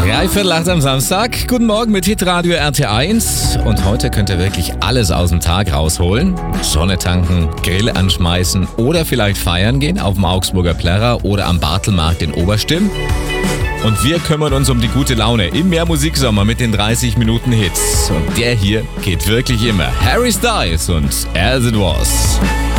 3:15 am Samstag. Guten Morgen mit Hitradio RT1. Und heute könnt ihr wirklich alles aus dem Tag rausholen. Sonne tanken, Grill anschmeißen oder vielleicht feiern gehen auf dem Augsburger Plärrer oder am Bartelmarkt in Oberstimm. Und wir kümmern uns um die gute Laune im Mehrmusiksommer mit den 30 Minuten Hits. Und der hier geht wirklich immer. Harry Styles und As It Was.